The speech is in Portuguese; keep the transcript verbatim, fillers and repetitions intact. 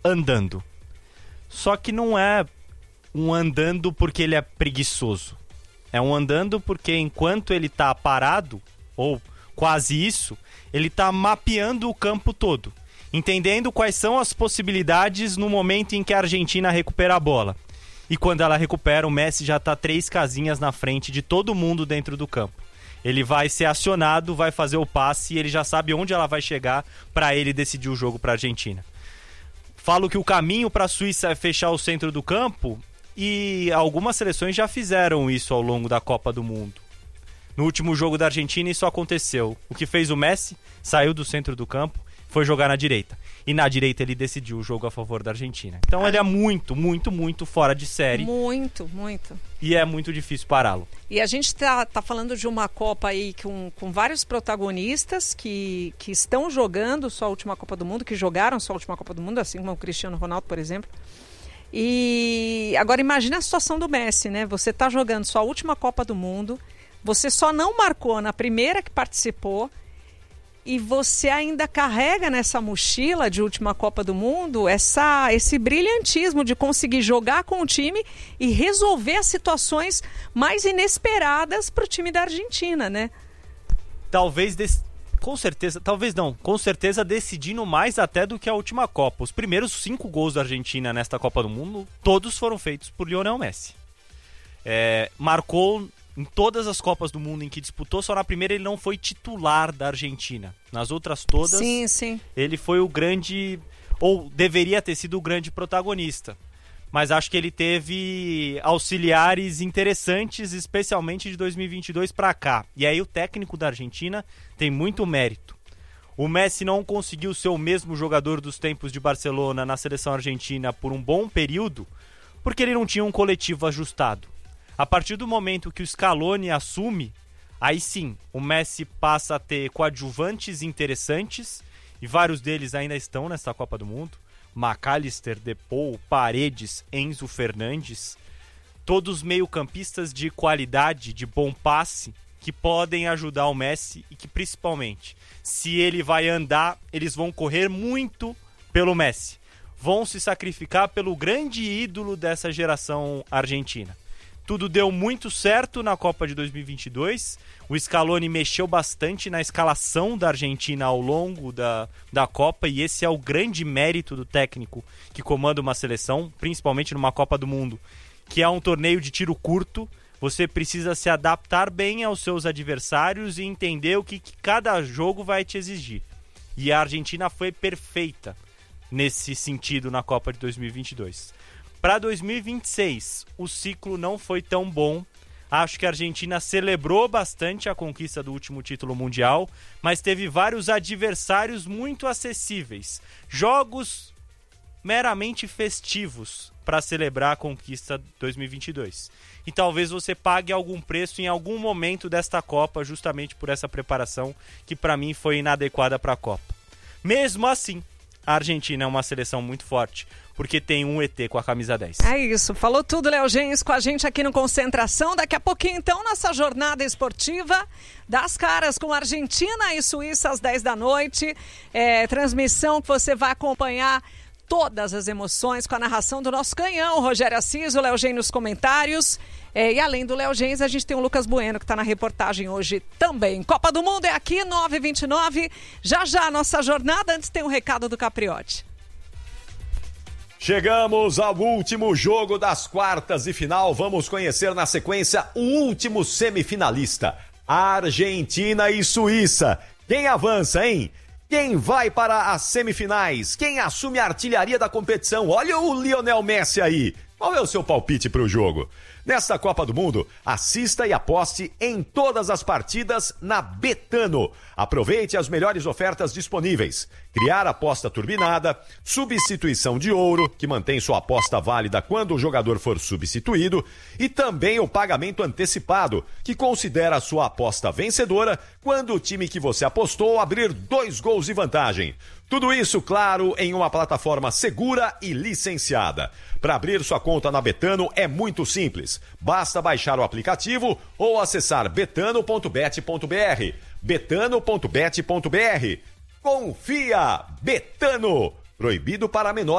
andando. Só que não é um andando porque ele é preguiçoso. É um andando porque enquanto ele tá parado, ou quase isso, ele tá mapeando o campo todo, entendendo quais são as possibilidades no momento em que a Argentina recupera a bola. E quando ela recupera, o Messi já tá três casinhas na frente de todo mundo dentro do campo. Ele vai ser acionado, vai fazer o passe e ele já sabe onde ela vai chegar para ele decidir o jogo para a Argentina. Falo que o caminho para a Suíça é fechar o centro do campo e algumas seleções já fizeram isso ao longo da Copa do Mundo. No último jogo da Argentina isso aconteceu. O que fez o Messi? Saiu do centro do campo, foi jogar na direita. E na direita ele decidiu o jogo a favor da Argentina. Então ele é muito, muito, muito fora de série. Muito, muito. E é muito difícil pará-lo. E a gente tá, tá falando de uma Copa aí com, com vários protagonistas que, que estão jogando sua última Copa do Mundo, que jogaram sua última Copa do Mundo, assim como o Cristiano Ronaldo, por exemplo. E agora imagina a situação do Messi, né? Você tá jogando sua última Copa do Mundo, você só não marcou na primeira que participou, e você ainda carrega nessa mochila de última Copa do Mundo essa, esse brilhantismo de conseguir jogar com o time e resolver as situações mais inesperadas para o time da Argentina, né? Talvez, dec... com certeza, talvez não, com certeza decidindo mais até do que a última Copa. Os primeiros cinco gols da Argentina nesta Copa do Mundo, todos foram feitos por Lionel Messi. É, marcou... Em todas as Copas do Mundo em que disputou, só na primeira ele não foi titular da Argentina. Nas outras todas, sim, sim. ele foi o grande, ou deveria ter sido o grande protagonista. Mas acho que ele teve auxiliares interessantes, especialmente de dois mil e vinte e dois para cá. E aí o técnico da Argentina tem muito mérito. O Messi não conseguiu ser o mesmo jogador dos tempos de Barcelona na seleção argentina por um bom período, porque ele não tinha um coletivo ajustado. A partir do momento que o Scaloni assume, aí sim, o Messi passa a ter coadjuvantes interessantes, e vários deles ainda estão nessa Copa do Mundo. McAllister, Depou, Paredes, Enzo Fernandes, todos meio-campistas de qualidade, de bom passe, que podem ajudar o Messi e que principalmente, se ele vai andar, eles vão correr muito pelo Messi. Vão se sacrificar pelo grande ídolo dessa geração argentina. Tudo deu muito certo na Copa de dois mil e vinte e dois. O Scaloni mexeu bastante na escalação da Argentina ao longo da, da Copa, e esse é o grande mérito do técnico que comanda uma seleção, principalmente numa Copa do Mundo, que é um torneio de tiro curto. Você precisa se adaptar bem aos seus adversários e entender o que, que cada jogo vai te exigir. E a Argentina foi perfeita nesse sentido na Copa de dois mil e vinte e dois. Para dois mil e vinte e seis, o ciclo não foi tão bom. Acho que a Argentina celebrou bastante a conquista do último título mundial, mas teve vários adversários muito acessíveis. Jogos meramente festivos para celebrar a conquista dois mil e vinte e dois. E talvez você pague algum preço em algum momento desta Copa, justamente por essa preparação que para mim foi inadequada para a Copa. Mesmo assim, a Argentina é uma seleção muito forte, porque tem um E T com a camisa dez. É isso, falou tudo, Léo Gens, com a gente aqui no Concentração. Daqui a pouquinho, então, nossa jornada esportiva das caras com Argentina e Suíça às dez da noite. É, transmissão que você vai acompanhar todas as emoções com a narração do nosso canhão, Rogério Assis, o Léo Gens nos comentários. É, e além do Léo Gens, a gente tem o Lucas Bueno, que está na reportagem hoje também. Copa do Mundo é aqui, nove e vinte e nove. Já já a nossa jornada, antes tem um recado do Capriotti. Chegamos ao último jogo das quartas de final. Vamos conhecer na sequência o último semifinalista, Argentina e Suíça. Quem avança, hein? Quem vai para as semifinais? Quem assume a artilharia da competição? Olha o Lionel Messi aí. Qual é o seu palpite para o jogo? Nesta Copa do Mundo, assista e aposte em todas as partidas na Betano. Aproveite as melhores ofertas disponíveis. Criar aposta turbinada, substituição de ouro, que mantém sua aposta válida quando o jogador for substituído, e também o pagamento antecipado, que considera a sua aposta vencedora quando o time que você apostou abrir dois gols de vantagem. Tudo isso, claro, em uma plataforma segura e licenciada. Para abrir sua conta na Betano é muito simples. Basta baixar o aplicativo ou acessar betano ponto bet ponto br. betano ponto bet ponto br. Confia! Betano! Proibido para menores.